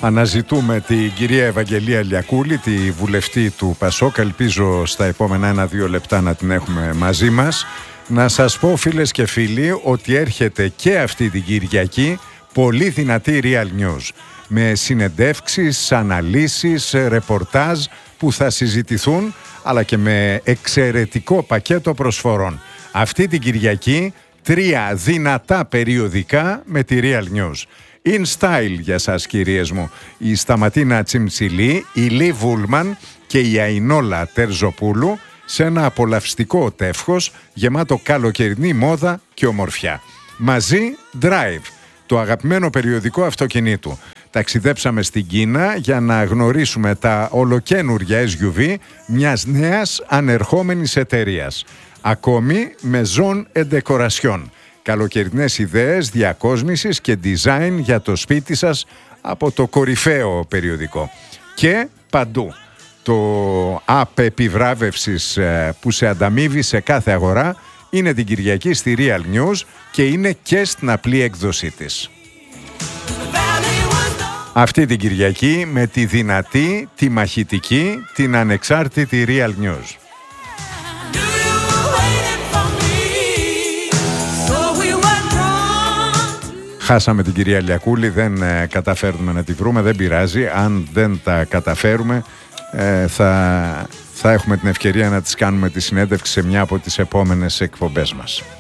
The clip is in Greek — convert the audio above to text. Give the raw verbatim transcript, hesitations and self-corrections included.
Αναζητούμε την κυρία Ευαγγελία Λιακούλη, τη βουλευτή του Πασόκ. Ελπίζω στα επόμενα ένα-δύο λεπτά να την έχουμε μαζί μας. Να σας πω, φίλες και φίλοι, ότι έρχεται και αυτή την Κυριακή πολύ δυνατή Real News, με συνεντεύξεις, αναλύσεις, ρεπορτάζ που θα συζητηθούν, αλλά και με εξαιρετικό πακέτο προσφορών. Αυτή την Κυριακή τρία δυνατά περιοδικά με τη Real News. In style για σας, κυρίες μου, η Σταματίνα Τσιμψιλή, η Λί Βούλμαν και η Αϊνόλα Τερζοπούλου σε ένα απολαυστικό τεύχος γεμάτο καλοκαιρινή μόδα και ομορφιά. Μαζί Drive, το αγαπημένο περιοδικό αυτοκινήτου. Ταξιδέψαμε στην Κίνα για να γνωρίσουμε τα ολοκαίνουργια ες γιου βι μιας νέας ανερχόμενης εταιρείας. Ακόμη Maison et Decoration. Καλοκαιρινές ιδέες διακόσμησης και design για το σπίτι σας από το κορυφαίο περιοδικό. Και παντού το app επιβράβευσης που σε ανταμείβει σε κάθε αγορά είναι την Κυριακή στη Real News και είναι και στην απλή έκδοσή της. Αυτή την Κυριακή με τη δυνατή, τη μαχητική, την ανεξάρτητη Real News. Χάσαμε την κυρία Λιακούλη, δεν ε, καταφέρνουμε να τη βρούμε, δεν πειράζει. Αν δεν τα καταφέρουμε ε, θα, θα έχουμε την ευκαιρία να της κάνουμε τη συνέντευξη σε μια από τις επόμενες εκπομπές μας.